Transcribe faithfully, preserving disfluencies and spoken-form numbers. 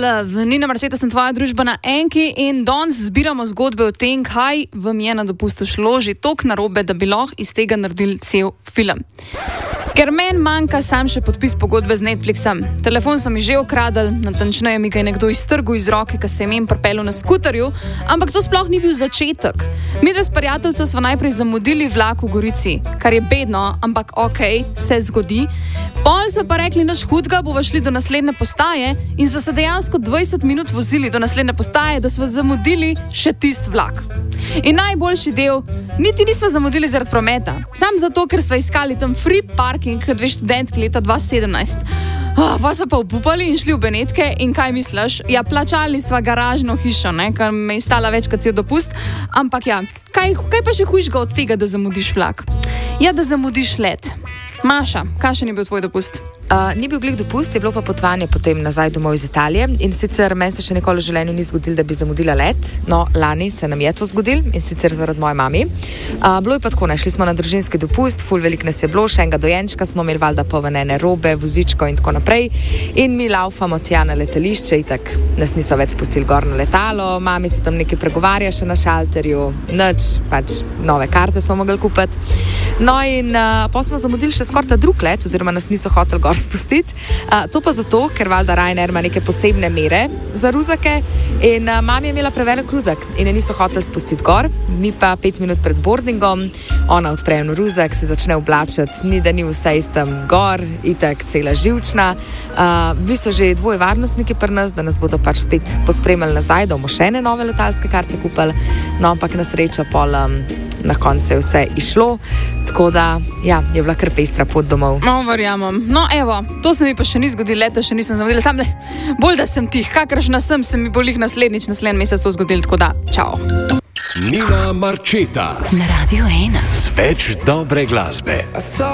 Love. Nina Marčeta sem tvoja družba na Enki in danes zbiramo zgodbe o tem, kaj vam je na dopustu šlo že toliko narobe, da bi lahko iz tega naredili cel film. Ker meni manjka sam še podpis pogodbe z Netflixom. Telefon so mi že okradli, natančneje mi ga je nekdo iztrgal iz roke, ko se je meni pripeljal na skuterju, ampak to sploh ni bil začetek. Mi s prijateljicami smo najprej zamudili vlak v Gorici, kar je bedno, ampak okej, okay, se zgodi. Pol so pa rekli, naš hudga, bova šli do naslednje postaje in smo se dejansko dvajset minut vozili do naslednje postaje, da smo zamudili še tist vlak. In najboljši del, niti nismo zamudili zaradi prometa, sam zato, ker smo iskali tam free parking, dve študentki leta dva tisoč sedemnajst. Oh, pa smo pa upupali in šli v Benetke in kaj misliš? Ja, plačali sva garažno hišo, ne, kar me je stala več kot cel dopust, ampak ja, kaj, kaj pa še hujšega od tega, da zamudiš vlak? Ja, da zamudiš let. Maša, kakšen je bil tvoj dopust? Uh, ni bil glih dopust, je bilo pa potovanje potem nazaj domov iz Italije in sicer meni se še nikoli v življenju ni zgodilo, da bi zamudila let, no lani se nam je to zgodilo in sicer zaradi moje mami. Uh, bilo je pa tako, ne, šli smo na družinski dopust, ful velik nas je bilo, še enega dojenčka smo imeli, valjda povenene robe, vozičko in tako naprej in mi laufamo tja na letališče, itak nas niso več spustili gor na letalo, mami se tam nekaj pregovarja še na šalterju, nič, pač nove karte smo mogli kupiti. No in uh, pa smo zamudili še skoraj ta drug let, oziroma nas niso hoteli gor spustiti. Uh, to pa zato, ker valjda Ryanair ima neke posebne mere za ruzake in uh, mami je imela prevelik ruzak in je niso hoteli spustiti gor, mi pa pet minut pred boardingom, ona odpre en ruzak, se začne oblačiti, ni da ni vse istem gor, itak cela živčna. Uh, bili so že dvoje varnostniki pri nas, da nas bodo pač spet pospremili nazaj, da bomo še ene nove letalske karte kupili, no ampak na srečo pol um, na koncu je vse išlo, tako da ja, je bila kar pestra pot domov. No, verjamem. No, evo, to se mi pa še ni zgodilo, leta še nisem zamudila, sam le, bolj da sem tih, kakršna sem, se mi bolj jih naslednjič, naslednji mesec to zgodilo, tako da, čao. Nina Marčeta na Radio ena. Z več dobre glasbe.